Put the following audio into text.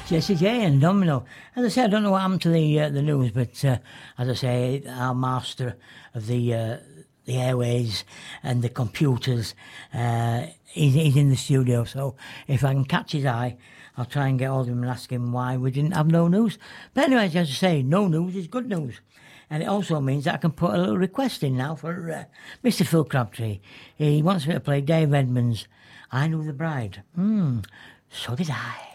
Jessie J and Domino. As I say, I don't know what happened to the news, but as I say, our master of the airways and the computers, he's in the studio. So if I can catch his eye, I'll try and get hold of him and ask him why we didn't have no news. But anyway, as I say, no news is good news. And it also means that I can put a little request in now for Mr. Phil Crabtree. He wants me to play Dave Edmunds' I Knew the Bride. So did I.